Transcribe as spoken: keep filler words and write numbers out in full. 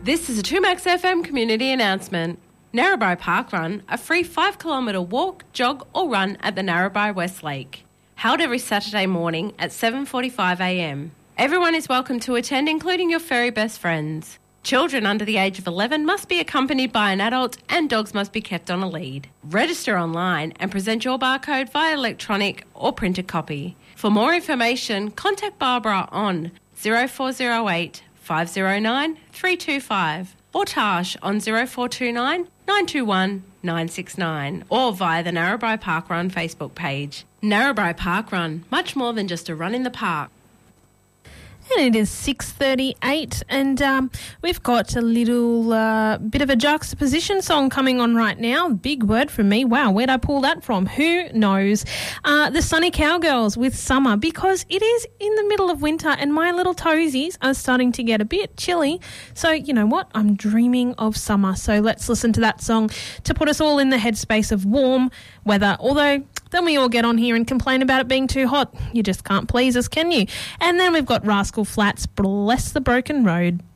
This is a two Max F M community announcement. Narrabri Park Run, a free five kilometre walk, jog or run at the Narrabri West Lake. Held every Saturday morning at seven forty-five a m. Everyone is welcome to attend, including your furry best friends. Children under the age of eleven must be accompanied by an adult and dogs must be kept on a lead. Register online and present your barcode via electronic or printed copy. For more information, contact Barbara on zero four zero eight, five zero nine, three two five or Tash on zero four two nine, nine two one, nine six nine or via the Narrabri Park Run Facebook page. Narrabri Park Run, much more than just a run in the park. And it is six thirty-eight and um, we've got a little uh, bit of a juxtaposition song coming on right now. Big word from me. Wow, where'd I pull that from? Who knows? Uh, the Sunny Cowgirls with Summer, because it is in the middle of winter and my little toesies are starting to get a bit chilly. So, you know what? I'm dreaming of summer. So let's listen to that song to put us all in the headspace of warm weather. Although then we all get on here and complain about it being too hot. You just can't please us, can you? And then we've got Rascal Flatts, Bless the Broken Road.